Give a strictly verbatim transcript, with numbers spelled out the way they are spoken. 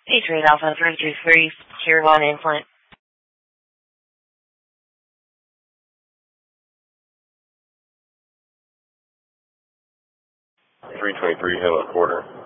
Patriot Alpha three two three, Tier one implant. three twenty-three, hello, quarter.